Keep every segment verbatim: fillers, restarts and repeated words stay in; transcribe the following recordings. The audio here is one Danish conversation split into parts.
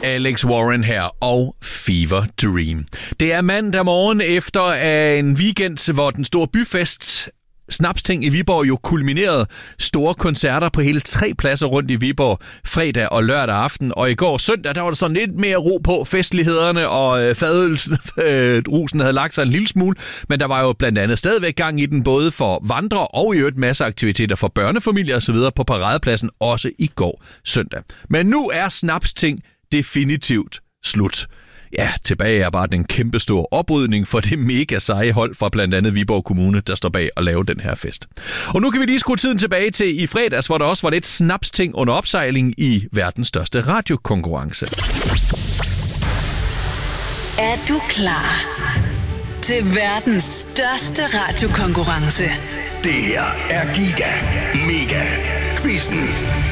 Alex Warren her og Fever Dream. Det er mandag morgen efter en weekend, hvor den store byfest Snapsting i Viborg jo kulminerede. Store koncerter på hele tre pladser rundt i Viborg fredag og lørdag aften. Og i går søndag, der var der sådan lidt mere ro på festlighederne, og øh, fadølsen, øh, rusen havde lagt sig en lille smule. Men der var jo blandt andet stadigvæk gang i den, både for vandre og i øvrigt masser af aktiviteter for børnefamilier osv. på paradepladsen, også i går søndag. Men nu er Snapsting definitivt slut. Ja, tilbage er bare den kæmpestore oprydning for det mega seje hold fra blandt andet Viborg Kommune, der står bag at lave den her fest. Og nu kan vi lige skrue tiden tilbage til i fredags, hvor der også var lidt Snapsting under opsejling i verdens største radiokonkurrence. Er du klar til verdens største radiokonkurrence? Det her er Giga Mega Quizzen.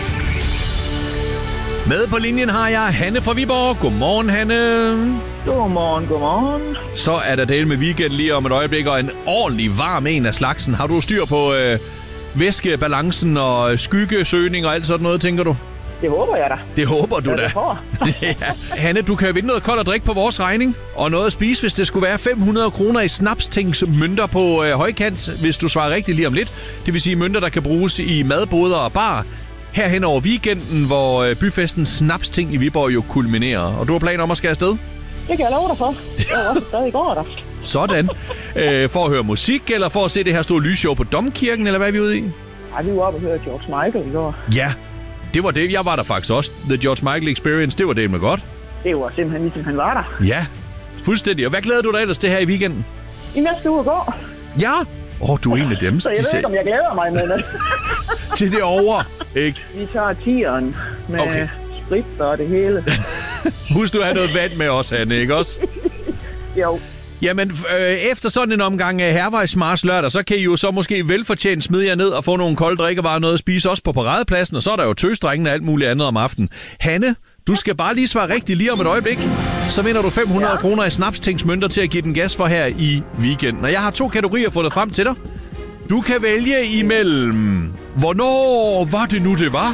Med på linjen har jeg Hanne fra Viborg. Godmorgen, Hanne. Godmorgen, godmorgen. Så er der del med weekend lige om et øjeblik, og en ordentlig varm en af slagsen. Har du styr på øh, væskebalancen og skyggesøgning og alt sådan noget, tænker du? Det håber jeg da. Det håber du ja, da. Ja. Hanne, du kan vinde noget koldt at drikke på vores regning, og noget at spise, hvis det skulle være fem hundrede kroner i Snapstings mønter på øh, højkant, hvis du svarer rigtigt lige om lidt. Det vil sige mønter, der kan bruges i madboder og bar. Herhen over weekenden, hvor byfesten Snapsting i Viborg jo kulminerer. Og du har planer om at skære afsted? Det kan jeg love dig for. Jeg var også stadig i går der. Sådan. Æ, for at høre musik, eller for at se det her store lysshow på Domkirken, eller hvad er vi ude i? Nej, vi var oppe og høre George Michael i går. Ja, det var det. Jeg var der faktisk også. The George Michael Experience, det var det med godt. Det var simpelthen ligesom han var der. Ja, fuldstændig. Og hvad glæder du dig ellers til her i weekenden? I næste uge går. Ja? Åh, oh, du er en af dem. Så jeg de ved ikke, om jeg glæder mig med det. Til det over, ikke? Vi tager tieren med okay. Sprit og det hele. Husk, du har noget vand med os, Hanne, ikke også? Jo. Jamen, øh, efter sådan en omgang af Hervejsmars lørdag, så kan I jo så måske velfortjent smide jer ned og få nogle kolde drikkevarer og noget at spise også på paradepladsen, og så er der jo tøsdrengene og alt muligt andet om aftenen. Hanne, du skal bare lige svare rigtigt lige om et øjeblik. Så vinder du fem hundrede ja. kroner i Snapstingsmønter til at give den gas for her i weekenden. Og jeg har to kategorier fundet frem til dig. Du kan vælge imellem, hvornår var det nu, det var?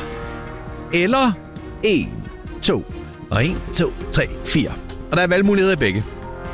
Eller en, to, og en, to, tre, fire. Og der er valgmuligheder i begge.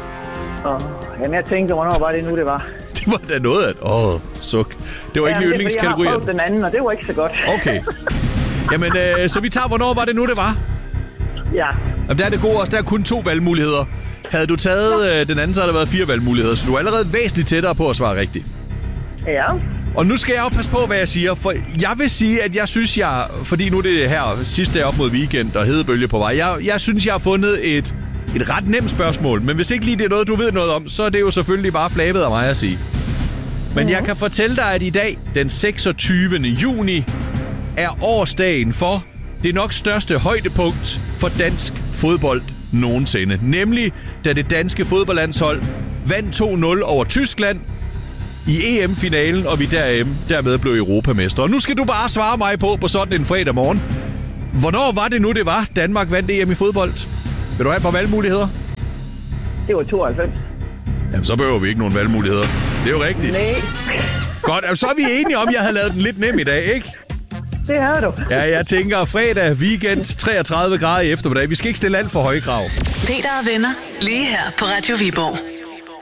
Oh, jamen, jeg tænkte, hvornår var det nu, det var? Det var da noget af... Åh, oh, suk. Det var ja, ikke lige yndlingskategorien. Jeg har prøvet den anden, og det var ikke så godt. Okay. Jamen, øh, så vi tager, hvornår var det nu, det var? Ja. Jamen, der er det gode også. Der er kun to valgmuligheder. Havde du taget øh, den anden, så havde der været fire valgmuligheder. Så du er allerede væsentligt tættere på at svare rigtigt. Ja. Og nu skal jeg jo passe på, hvad jeg siger. For jeg vil sige, at jeg synes, jeg... Fordi nu er det her sidste dag op mod weekend og hedebølge på vej. Jeg, jeg synes, jeg har fundet et, et ret nemt spørgsmål. Men hvis ikke lige det er noget, du ved noget om, så er det jo selvfølgelig bare flabet af mig at sige. Men mm-hmm. jeg kan fortælle dig, at i dag, den seksogtyvende juni, er årsdagen for det nok største højdepunkt for dansk fodbold nogensinde. Nemlig, da det danske fodboldlandshold vandt to nul over Tyskland i E M-finalen, og vi dermed blev europamestre. Og nu skal du bare svare mig på på sådan en fredag morgen. Hvornår var det nu, det var, Danmark vandt E M i fodbold? Vil du have et par valgmuligheder? Det var tooghalvfems. Jamen, så behøver vi ikke nogen valgmuligheder. Det er jo rigtigt. Nej. Godt, altså, så er vi enige om, at jeg havde lavet den lidt nem i dag, ikke? Det har du. Ja, jeg tænker fredag, weekend, treogtredive grader i eftermiddag. Vi skal ikke stille alt for høje krav. Peter og venner, lige her på Radio Viborg.